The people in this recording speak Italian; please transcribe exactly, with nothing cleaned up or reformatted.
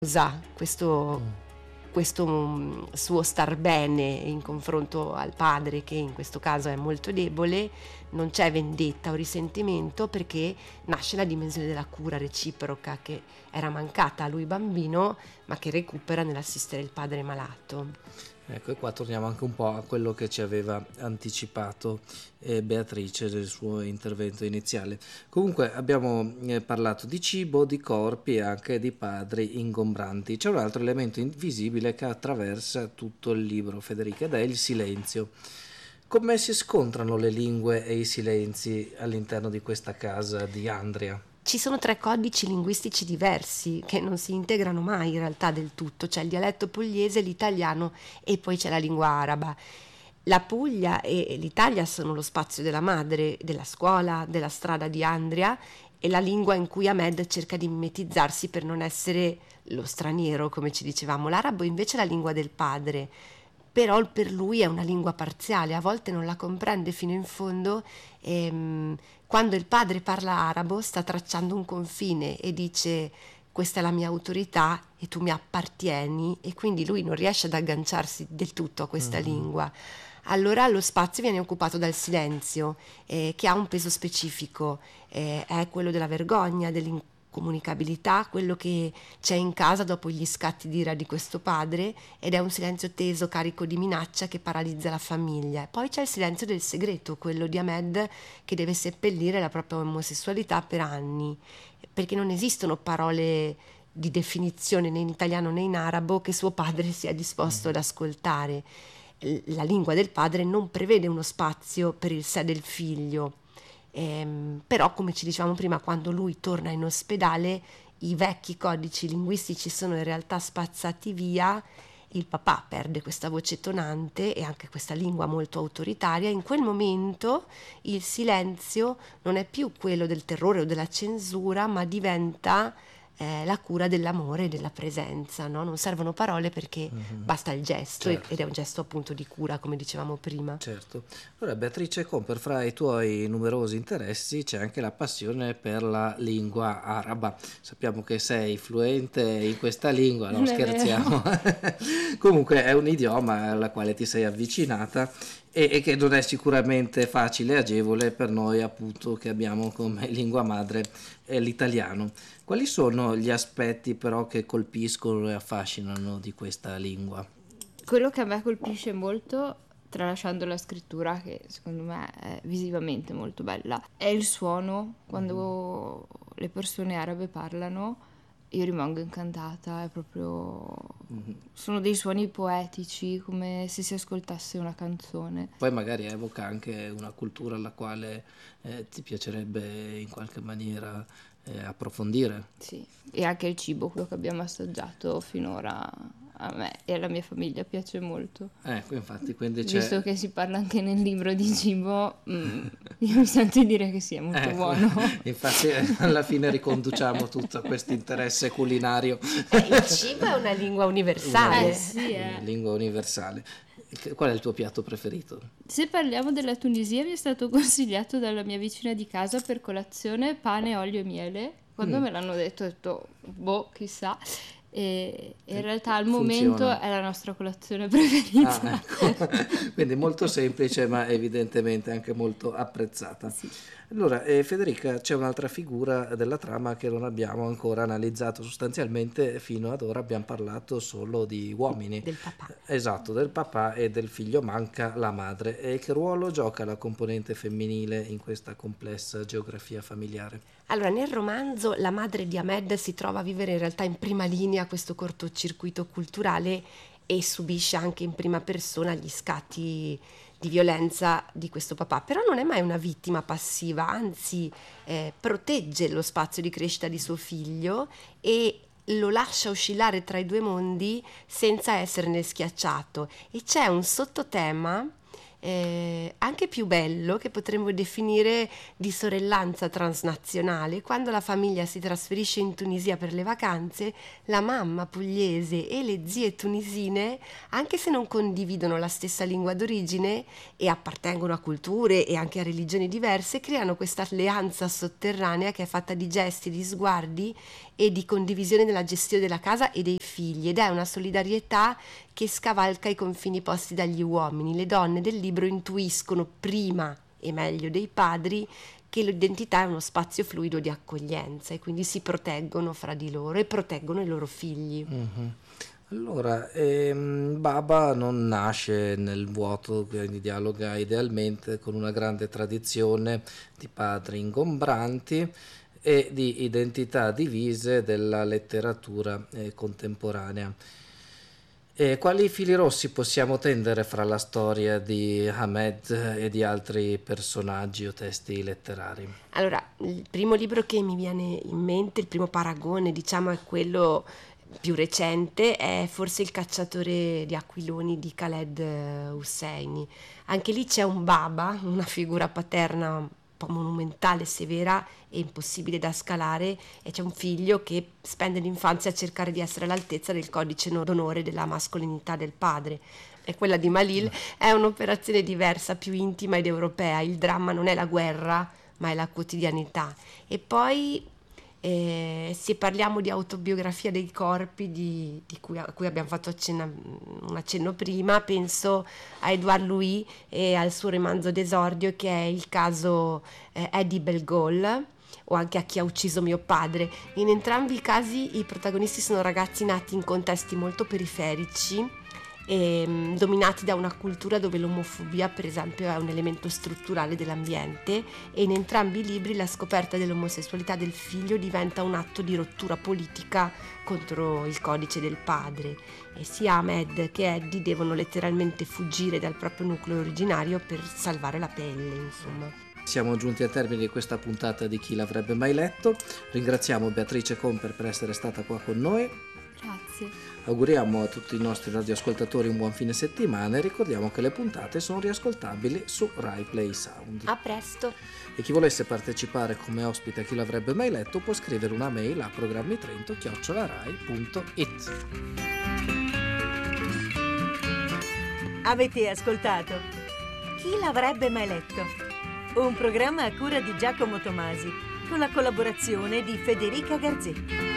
usa questo, Mm. questo mm, suo star bene in confronto al padre, che in questo caso è molto debole. Non c'è vendetta o risentimento, perché nasce la dimensione della cura reciproca che era mancata a lui bambino, ma che recupera nell'assistere il padre malato. Ecco, e qua torniamo anche un po' a quello che ci aveva anticipato eh, Beatrice nel suo intervento iniziale. Comunque abbiamo eh, parlato di cibo, di corpi e anche di padri ingombranti. C'è un altro elemento invisibile che attraversa tutto il libro, Federica, ed è il silenzio. Come si scontrano le lingue e i silenzi all'interno di questa casa di Andria? Ci sono tre codici linguistici diversi che non si integrano mai in realtà del tutto. C'è il dialetto pugliese, l'italiano e poi c'è la lingua araba. La Puglia e l'Italia sono lo spazio della madre, della scuola, della strada di Andria, e la lingua in cui Ahmed cerca di mimetizzarsi per non essere lo straniero, come ci dicevamo. L'arabo invece è la lingua del padre, però per lui è una lingua parziale, a volte non la comprende fino in fondo. ehm, Quando il padre parla arabo sta tracciando un confine e dice: questa è la mia autorità e tu mi appartieni, e quindi lui non riesce ad agganciarsi del tutto a questa Mhm. lingua. Allora lo spazio viene occupato dal silenzio, eh, che ha un peso specifico, eh, è quello della vergogna, dell'incomunicabilità, quello che c'è in casa dopo gli scatti d'ira di questo padre, ed è un silenzio teso, carico di minaccia, che paralizza la famiglia. Poi c'è il silenzio del segreto, quello di Ahmed, che deve seppellire la propria omosessualità per anni, perché non esistono parole di definizione né in italiano né in arabo che suo padre sia disposto ad ascoltare. La lingua del padre non prevede uno spazio per il sé del figlio. Ehm, però, come ci dicevamo prima, quando lui torna in ospedale i vecchi codici linguistici sono in realtà spazzati via. Il papà perde questa voce tonante e anche questa lingua molto autoritaria. In quel momento il silenzio non è più quello del terrore o della censura, ma diventa eh, la cura dell'amore e della presenza, no? Non servono parole, perché Mhm. basta il gesto, Certo. ed è un gesto appunto di cura, come dicevamo prima. Certo. Allora, Beatrice Comper, fra i tuoi numerosi interessi c'è anche la passione per la lingua araba. Sappiamo che sei fluente in questa lingua, no, Non è scherziamo. Comunque è un idioma alla quale ti sei avvicinata e, e che non è sicuramente facile e agevole per noi, appunto, che abbiamo come lingua madre eh, l'italiano. Quali sono gli aspetti però che colpiscono e affascinano di questa lingua? Quello che a me colpisce molto, tralasciando la scrittura, che secondo me è visivamente molto bella, è il suono. Quando le persone arabe parlano, io rimango incantata. È proprio... Mhm. sono dei suoni poetici, come se si ascoltasse una canzone. Poi magari evoca anche una cultura alla quale eh, ti piacerebbe in qualche maniera eh, approfondire. Sì, e anche il cibo, quello che abbiamo assaggiato finora, a me e alla mia famiglia piace molto. Ecco, infatti, quindi c'è... Visto che si parla anche nel libro di cibo, mm, io mi sento di dire che sia molto Ecco, buono. infatti eh, alla fine riconduciamo tutto a questo interesse culinario. Eh, il cibo è una lingua universale. Eh sì, Una eh. lingua universale. Che- Qual è il tuo piatto preferito? Se parliamo della Tunisia, mi è stato consigliato dalla mia vicina di casa per colazione pane, olio e miele. Quando Mm. me l'hanno detto ho detto, boh, chissà. E e in realtà al Funziona. momento è la nostra colazione preferita. Ah, ecco. Quindi molto semplice, ma evidentemente anche molto apprezzata. Sì. Allora, eh, Federica, c'è un'altra figura della trama che non abbiamo ancora analizzato. Sostanzialmente fino ad ora abbiamo parlato solo di uomini. Del papà. Esatto, del papà e del figlio, manca la madre. E che ruolo gioca la componente femminile in questa complessa geografia familiare? Allora, nel romanzo la madre di Ahmed si trova a vivere in realtà in prima linea questo cortocircuito culturale e subisce anche in prima persona gli scatti di violenza di questo papà, però non è mai una vittima passiva, anzi eh, protegge lo spazio di crescita di suo figlio e lo lascia oscillare tra i due mondi senza esserne schiacciato. E c'è un sottotema eh, anche più bello, che potremmo definire di sorellanza transnazionale. Quando la famiglia si trasferisce in Tunisia per le vacanze, la mamma pugliese e le zie tunisine, anche se non condividono la stessa lingua d'origine e appartengono a culture e anche a religioni diverse, creano questa alleanza sotterranea che è fatta di gesti, di sguardi e di condivisione nella gestione della casa e dei figli, ed è una solidarietà che scavalca i confini posti dagli uomini. Le donne del libro intuiscono prima e meglio dei padri che l'identità è uno spazio fluido di accoglienza, e quindi si proteggono fra di loro e proteggono i loro figli. Mm-hmm. Allora, ehm, Baba non nasce nel vuoto, quindi dialoga idealmente con una grande tradizione di padri ingombranti e di identità divise della letteratura eh, contemporanea. E quali fili rossi possiamo tendere fra la storia di Ahmed e di altri personaggi o testi letterari? Allora, il primo libro che mi viene in mente, il primo paragone, diciamo, è quello più recente, è forse Il cacciatore di aquiloni di Khaled Hosseini. Anche lì c'è un baba, una figura paterna un po' monumentale, severa e impossibile da scalare, e c'è un figlio che spende l'infanzia a cercare di essere all'altezza del codice d'onore della mascolinità del padre. E quella di Malil è un'operazione diversa, più intima ed europea. Il dramma non è la guerra, ma è la quotidianità. E poi Eh, se parliamo di autobiografia dei corpi di, di cui, a cui abbiamo fatto accenna, un accenno prima, penso a Edouard Louis e al suo romanzo d'esordio, che è il caso eh, Eddie Belgol, o anche A chi ha ucciso mio padre. In entrambi i casi i protagonisti sono ragazzi nati in contesti molto periferici e mh, dominati da una cultura dove l'omofobia, per esempio, è un elemento strutturale dell'ambiente, e in entrambi i libri la scoperta dell'omosessualità del figlio diventa un atto di rottura politica contro il codice del padre, e sia Ahmed che Eddie devono letteralmente fuggire dal proprio nucleo originario per salvare la pelle, insomma. Siamo giunti al termine di questa puntata di Chi l'avrebbe mai letto. Ringraziamo Beatrice Comper per essere stata qua con noi. Grazie. Auguriamo a tutti i nostri radioascoltatori un buon fine settimana e ricordiamo che le puntate sono riascoltabili su Rai Play Sound. A presto! E chi volesse partecipare come ospite a Chi l'avrebbe mai letto può scrivere una mail a programmitrento chiocciola rai punto it. Avete ascoltato Chi l'avrebbe mai letto? Un programma a cura di Giacomo Tomasi con la collaborazione di Federica Garzetti.